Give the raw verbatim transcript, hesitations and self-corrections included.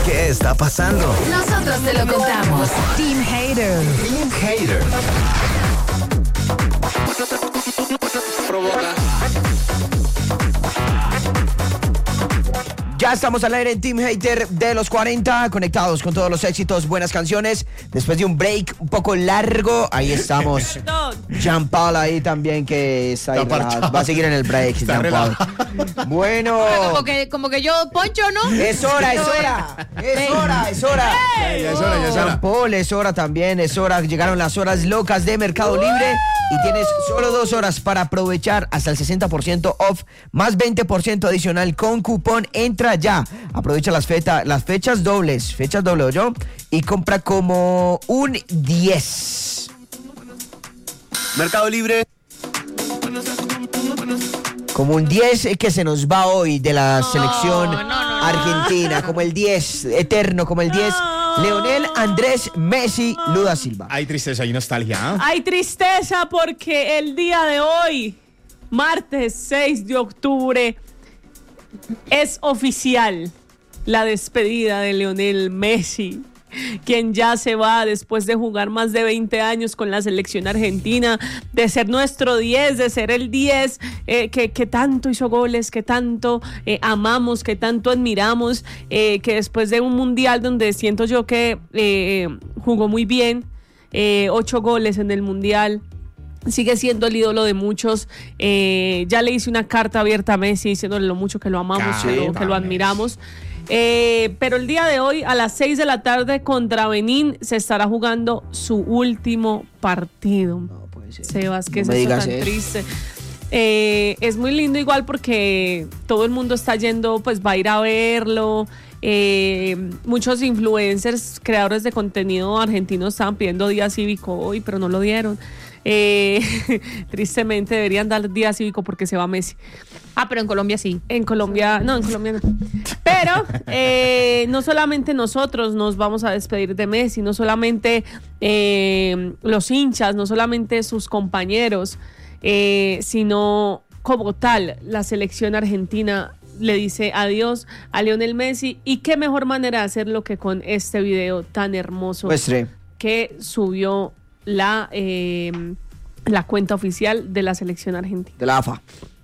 ¿Qué está pasando? Nosotros te lo contamos. Team Hater. Team Hater. Provoca. Ya estamos al aire en Team Hater de los cuarenta, conectados con todos los éxitos, buenas canciones. Después de un break un poco largo, ahí estamos. Jean Paul ahí también, que está ahí relajado. Va a seguir en el break, Jean Paul. Bueno. Como que, como que yo, Poncho, ¿no? Es hora, es hora. Es hora, es hora. Hey. Ya es hora, ya es hora. Jean Paul, es hora también, es hora. Llegaron las horas locas de Mercado Libre. Y tienes solo dos horas para aprovechar hasta el sesenta por ciento off, más veinte por ciento adicional con cupón. Entra ya, aprovecha las, feta, las fechas dobles, fechas doble yo, y compra como un diez. Mercado Libre. Como un diez que se nos va hoy de la No, selección no, no, argentina, como el diez, eterno, como el diez. Leonel Andrés Messi Lula Silva. Hay tristeza y nostalgia. ¿eh? Hay tristeza porque el día de hoy, martes seis de octubre, es oficial la despedida de Leonel Messi, quien ya se va después de jugar más de veinte años con la selección argentina, de ser nuestro diez, de ser el diez eh, que, que tanto hizo goles, que tanto eh, amamos, que tanto admiramos, eh, que después de un mundial donde siento yo que eh, jugó muy bien, eh, ocho goles en el mundial, sigue siendo el ídolo de muchos. Eh, ya le hice una carta abierta a Messi diciéndole lo mucho que lo amamos, que lo, que lo admiramos. Eh, pero el día de hoy a las seis de la tarde contra Benín se estará jugando su último partido. No puede ser. Sebas, que No es me eso digas tan eso. triste. Eh, es muy lindo igual porque todo el mundo está yendo, pues va a ir a verlo. Eh, muchos influencers, creadores de contenido argentinos estaban pidiendo día cívico hoy, pero no lo dieron. Eh, tristemente deberían dar día cívico porque se va Messi. Ah, pero en Colombia sí. En Colombia, no, en Colombia no. Pero eh, no solamente nosotros nos vamos a despedir de Messi, no solamente eh, los hinchas, no solamente sus compañeros, eh, sino como tal, la selección argentina le dice adiós a Lionel Messi. Y qué mejor manera de hacerlo que con este video tan hermoso Muestre. que subió la, eh, la cuenta oficial de la selección argentina. De la A F A.